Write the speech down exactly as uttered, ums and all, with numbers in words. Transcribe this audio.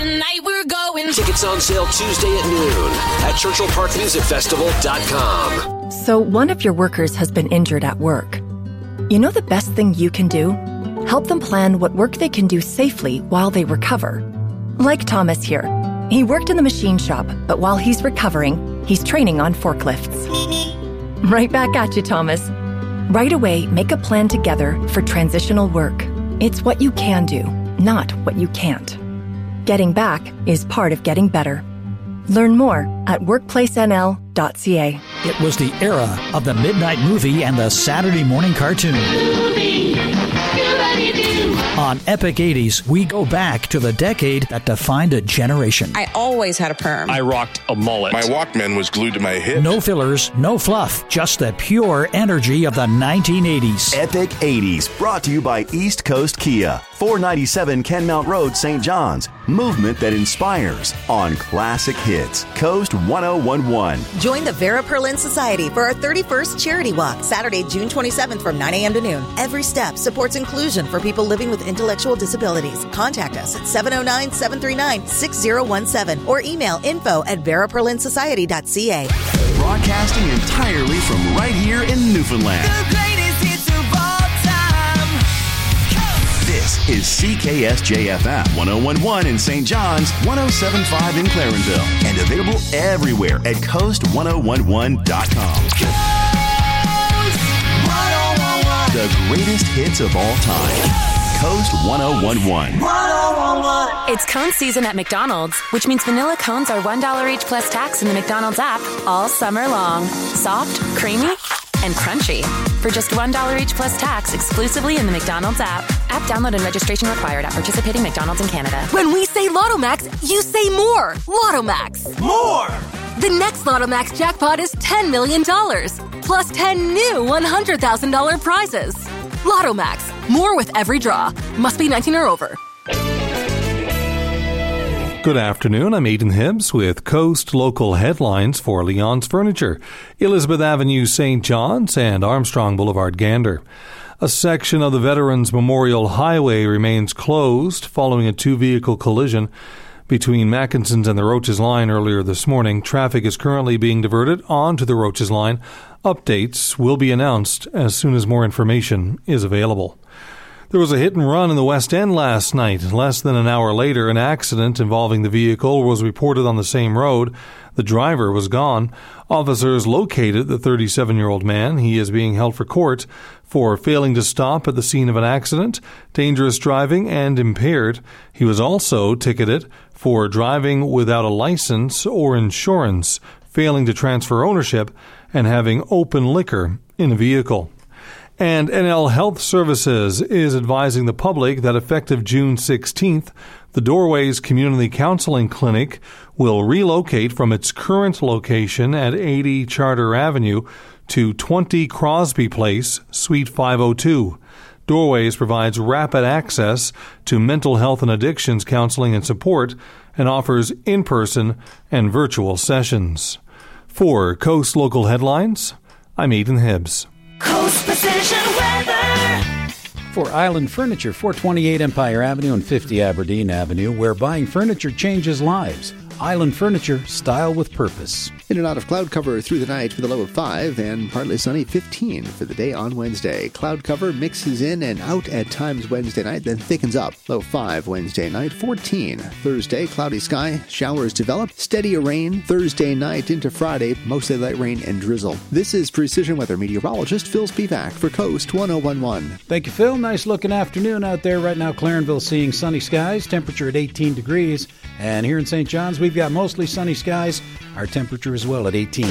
night we're going. Tickets on sale Tuesday at noon at Churchill Park Music Festival dot com. So one of your workers has been injured at work. You know the best thing you can do? Help them plan what work they can do safely while they recover. Like Thomas here. He worked in the machine shop, but while he's recovering, he's training on forklifts. Right back at you, Thomas. Right away, make a plan together for transitional work. It's what you can do, not what you can't. Getting back is part of getting better. Learn more at workplace N L dot C A. It was the era of the midnight movie and the Saturday morning cartoon. Movie. On Epic eighties, we go back to the decade that defined a generation. I always had a perm. I rocked a mullet. My Walkman was glued to my hip. No fillers, no fluff, just the pure energy of the nineteen eighties. Epic eighties, brought to you by East Coast Kia. four ninety-seven Kenmount Road, Saint John's. Movement that inspires on Classic Hits. Coast one oh one one. Join the Vera Perlin Society for our thirty-first Charity Walk, Saturday, June twenty-seventh from nine a.m. to noon. Every step supports inclusion for people living with intellectual disabilities. Contact us at seven oh nine, seven three nine, six oh one seven or email info at vera perlin society dot c a. Broadcasting entirely from right here in Newfoundland. The greatest hits of all time. This is C K S J F M one oh one one in Saint John's, one oh seven five in Clarenville, and available everywhere at coast ten eleven dot com. The greatest hits of all time. Coast ten eleven. It's cone season at McDonald's, which means vanilla cones are one dollar each plus tax in the McDonald's app all summer long. Soft, creamy, and crunchy. For just one dollar each plus tax exclusively in the McDonald's app. App download and registration required at participating McDonald's in Canada. When we say Lotto Max, you say more. Lotto Max. More! The next Lotto Max jackpot is ten million dollars, plus ten new one hundred thousand dollars prizes. Lotto Max. More with every draw. Must be nineteen or over. Good afternoon. I'm Aidan Hibbs with Coast Local Headlines for Leon's Furniture, Elizabeth Avenue, Saint John's, and Armstrong Boulevard, Gander. A section of the Veterans Memorial Highway remains closed following a two-vehicle collision between Mackinson's and the Roaches Line earlier this morning. Traffic is currently being diverted onto the Roaches Line. Updates will be announced as soon as more information is available. There was a hit and run in the West End last night. Less than an hour later, an accident involving the vehicle was reported on the same road. The driver was gone. Officers located the thirty-seven-year-old man. He is being held for court for failing to stop at the scene of an accident, dangerous driving, and impaired. He was also ticketed for driving without a license or insurance, failing to transfer ownership, and having open liquor in a vehicle. And N L Health Services is advising the public that effective June sixteenth, the Doorways Community Counseling Clinic will relocate from its current location at eighty Charter Avenue to twenty Crosby Place, Suite five oh two. Doorways provides rapid access to mental health and addictions counseling and support and offers in-person and virtual sessions. For Coast Local Headlines, I'm Aidan Hibbs. Coast Precision Weather. For Island Furniture, four twenty-eight Empire Avenue and fifty Aberdeen Avenue, where buying furniture changes lives. Island Furniture, style with purpose. In and out of cloud cover through the night with a low of five and partly sunny fifteen for the day on Wednesday. Cloud cover mixes in and out at times Wednesday night, then thickens up. Low five Wednesday night, fourteen. Thursday, cloudy sky, showers develop, steadier rain. Thursday night into Friday, mostly light rain and drizzle. This is Precision Weather meteorologist Phil Spivak for Coast ten eleven. Thank you, Phil. Nice looking afternoon out there. Right now, Clarenville seeing sunny skies, temperature at eighteen degrees. And here in Saint John's, we've got mostly sunny skies. Our temperature as well at eighteen.